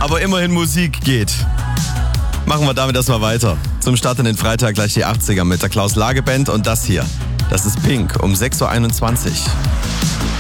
Aber immerhin Musik geht. Machen wir damit erstmal weiter. Zum Start in den Freitag gleich die 80er mit der Klaus Lage Band und das hier. Das ist Pink um 6.21 Uhr.